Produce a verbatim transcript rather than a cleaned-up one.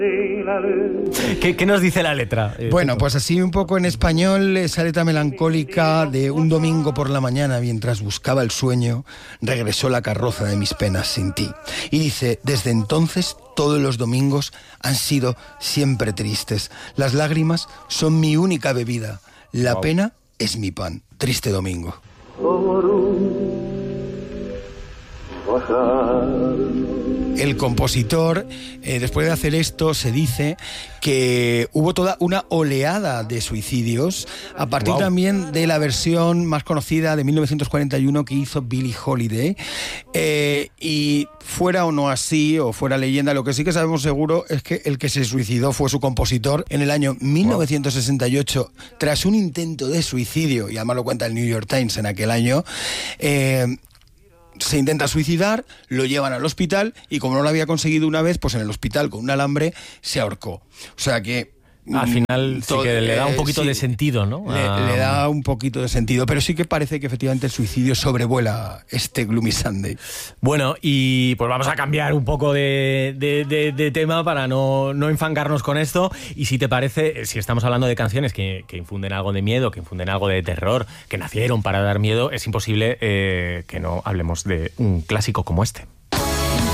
¿Qué, ¿Qué nos dice la letra? Eh, Bueno, pues así un poco en español, esa letra melancólica de un domingo por la mañana, mientras buscaba el sueño, regresó la carroza de mis penas sin ti. Y dice, desde entonces todos los domingos han sido siempre tristes. Las lágrimas son mi única bebida. La wow. pena es mi pan. Triste domingo. El compositor, eh, después de hacer esto, se dice que hubo toda una oleada de suicidios a partir wow. también de la versión más conocida de mil novecientos cuarenta y uno que hizo Billie Holiday. Eh, y fuera o no así, o fuera leyenda, lo que sí que sabemos seguro es que el que se suicidó fue su compositor en el año mil novecientos sesenta y ocho, wow. tras un intento de suicidio, y además lo cuenta el New York Times en aquel año. Eh, se intenta suicidar, lo llevan al hospital y como no lo había conseguido una vez, pues en el hospital con un alambre se ahorcó. O sea que al final sí que le da un poquito eh, sí, de sentido, ¿no? Le, ah. le da un poquito de sentido, pero sí que parece que efectivamente el suicidio sobrevuela este Gloomy Sunday. Bueno, y pues vamos a cambiar un poco de, de, de, de tema para no, no enfangarnos con esto. Y si te parece, si estamos hablando de canciones que, que infunden algo de miedo, que infunden algo de terror, que nacieron para dar miedo, es imposible eh, que no hablemos de un clásico como este.